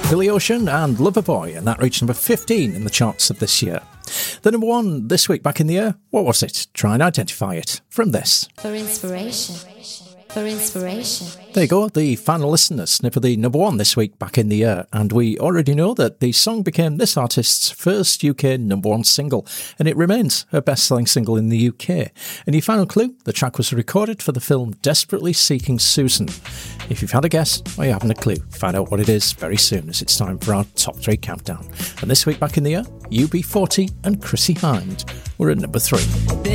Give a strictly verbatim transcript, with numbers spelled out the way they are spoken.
Billy Ocean and Loverboy, and that reached number fifteen in the charts of this year. The number one this week back in the year, what was it? Try and identify it from this. For inspiration. For inspiration. There you go, the final listener snip of the number one this week back in the year, and we already know that the song became this artist's first U K number one single, and it remains her best-selling single in the U K. And your final clue, the track was recorded for the film Desperately Seeking Susan. If you've had a guess or you haven't a clue, find out what it is very soon, as it's time for our top three countdown. And this week back in the year, U B forty and Chrissie Hynde were at number three.